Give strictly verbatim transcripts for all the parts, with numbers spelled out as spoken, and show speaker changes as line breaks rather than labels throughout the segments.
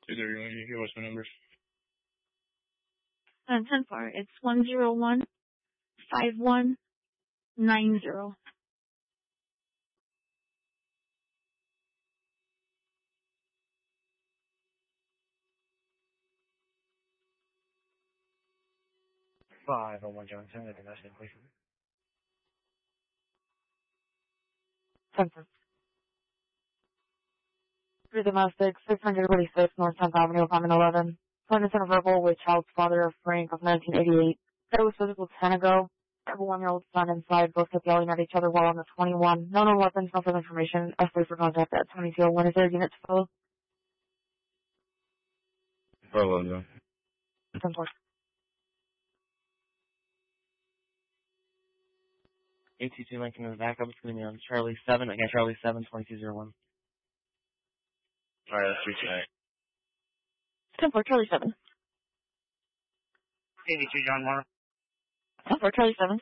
two thirty-one, your what's my numbers?
Uh, ten four, it's one zero one five one nine zero.
five oh one Johnson, I think that's the place.
ten four. Three domestic, six hundred forty-six North tenth Avenue, apartment eleven. Point of verbal with child's father of Frank of nineteen eighty-eight. That was physical ten ago. Have a one-year-old son inside, both kept yelling at each other while on the twenty-one. No known weapons, no further information. Escalate for contact at twenty-two oh one. Is there units full?
Hello, John.
ten four.
A T two Lincoln is back up. It's going to be on Charlie seven. Again, Charlie seven, twenty-two oh one.
Alright, that's three tonight.
ten four, Charlie seven.
eighty-two John Moore.
ten four, Charlie seven.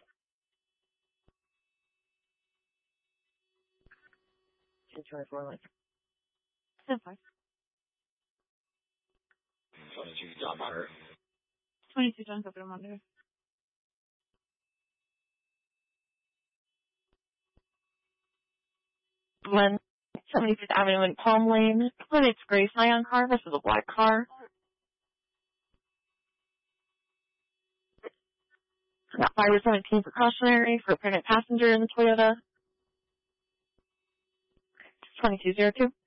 two twenty-four Lincoln.
ten four.
twenty-two John Mark.
twenty-two John Copeland Monitor. Glen, seventy-fifth Avenue and Palm Lane. It's gray Scion car versus a black car. Got five seventeen precautionary for a pregnant passenger in the Toyota. twenty-two oh two.